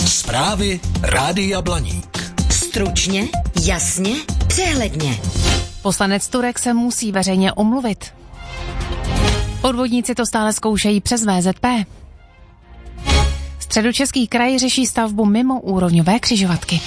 Zprávy Rádia Blaník. Stručně, jasně, přehledně. Poslanec Turek se musí veřejně omluvit. Podvodníci to stále zkoušejí přes VZP. Středočeský kraj řeší stavbu mimo úrovňové křižovatky.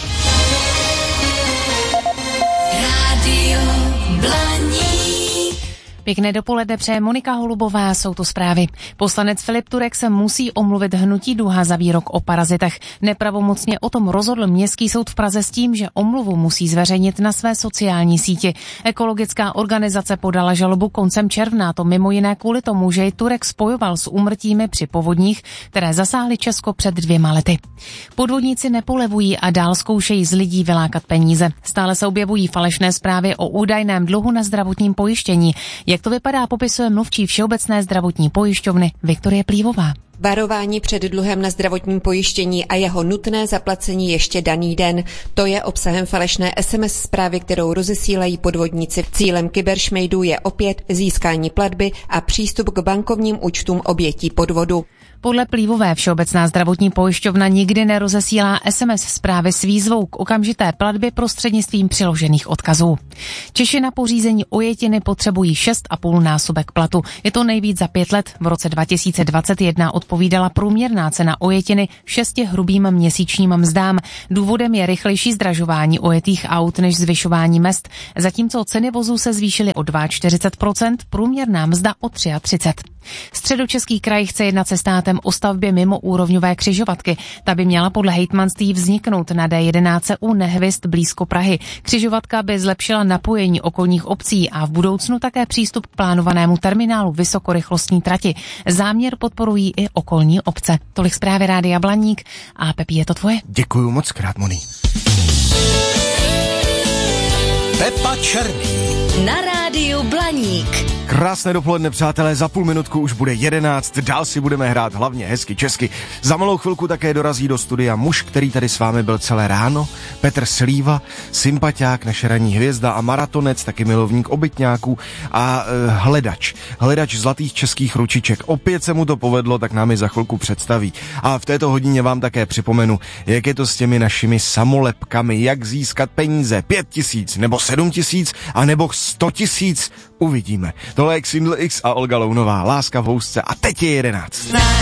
Rádio Blaník. Pěkné dopoledne přeje Monika Holubová, jsou tu zprávy. Poslanec Filip Turek se musí omluvit hnutí Duha za výrok o parazitech. Nepravomocně o tom rozhodl Městský soud v Praze s tím, že omluvu musí zveřejnit na své sociální síti. Ekologická organizace podala žalobu koncem června, to mimo jiné kvůli tomu, že ji Turek spojoval s úmrtími při povodních, které zasáhly Česko před 2 lety. Podvodníci nepolevují a dál zkoušejí z lidí vylákat peníze. Stále se objevují falešné zprávy o údajném dluhu na zdravotním pojištění. Jak to vypadá, popisuje mluvčí Všeobecné zdravotní pojišťovny Viktorie Plívová. Varování před dluhem na zdravotním pojištění a jeho nutné zaplacení ještě daný den. To je obsahem falešné SMS zprávy, kterou rozesílají podvodníci. Cílem kyberšmejdů je opět získání platby a přístup k bankovním účtům obětí podvodu. Podle Plívové Všeobecná zdravotní pojišťovna nikdy nerozesílá SMS zprávy s výzvou k okamžité platbě prostřednictvím přiložených odkazů. Češi na pořízení ojetiny potřebují 6,5 násobek platu. Je to nejvíc za 5 let. V roce 2021 odpovídala průměrná cena ojetiny 6 hrubým měsíčním mzdám. Důvodem je rychlejší zdražování ojetých aut než zvyšování mezd. Zatímco ceny vozů se zvýšily o 42%, průměrná mzda o 33%. Středočeský kraj chce jednat se státem o stavbě mimo úrovňové křižovatky. Ta by měla podle hejtmanství vzniknout na D11 u Nehvězd blízko Prahy. Křižovatka by zlepšila napojení okolních obcí a v budoucnu také přístup k plánovanému terminálu vysokorychlostní trati. Záměr podporují i okolní obce. Tolik zprávy Rádia Blaník a Pepi, je to tvoje. Děkuju moc krát, Moni. Pepa Černý. Na Rádiu Blaník. Krásné dopoledne, přátelé, za půl minutku už bude 11, dál si budeme hrát hlavně hezky česky. Za malou chvilku také dorazí do studia muž, který tady s vámi byl celé ráno, Petr Slíva, sympatiák, naše ranní hvězda a maratonec, taky milovník obytňáků a hledač zlatých českých ručiček. Opět se mu to povedlo, tak nám je za chvilku představí. A v této hodině vám také připomenu, jak je to s těmi našimi samolepkami, jak získat peníze, 5 000 nebo 7 000 a nebo 100 000, uvidíme. Tohle je Xindl X a Olga Lounová, Láska v housce a teď je 11.